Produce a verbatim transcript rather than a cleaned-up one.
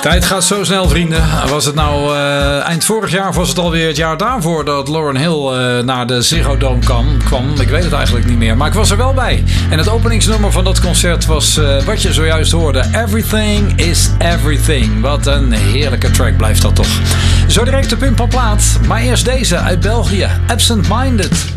Tijd gaat zo snel, vrienden. Was het nou uh, eind vorig jaar of was het alweer het jaar daarvoor dat Lauryn Hill uh, naar de Ziggo Dome kwam, kwam? Ik weet het eigenlijk niet meer, maar ik was er wel bij. En het openingsnummer van dat concert was uh, wat je zojuist hoorde. Everything is Everything. Wat een heerlijke track blijft dat toch. Zo direct de Pim van Plaat. Maar eerst deze uit België. Absent Minded.